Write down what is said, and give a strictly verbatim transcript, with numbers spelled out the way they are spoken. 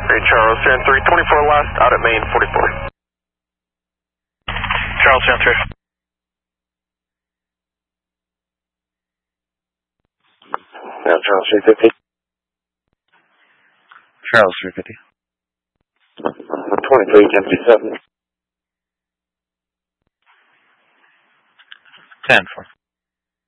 Hey, Charles, ten three, twenty-four last, out at main forty-four. Charles, ten three. Now, Charles, three fifty. Charles, three fifty. twenty-three, ten fifty-seven. ten four.